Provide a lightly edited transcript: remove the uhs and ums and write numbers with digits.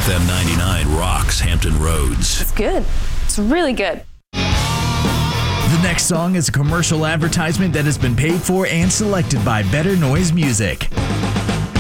FM 99 rocks Hampton Roads. It's good. It's really good. The next song is a commercial advertisement that has been paid for and selected by Better Noise Music.